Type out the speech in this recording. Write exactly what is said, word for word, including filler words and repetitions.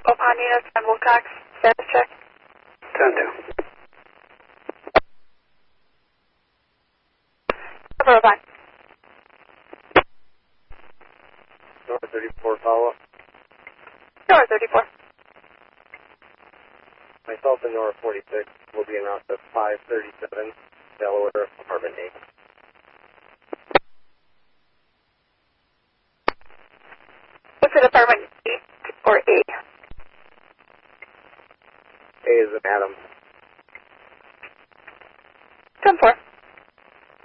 Oponino, San Wilcox, status check. ten two. Cover Opon. North thirty-four follow-up. North thirty-four. Myself and North forty-six will be en route to five thirty-seven, Delaware, apartment eight. What's it, apartment eight or A? A is in Adam.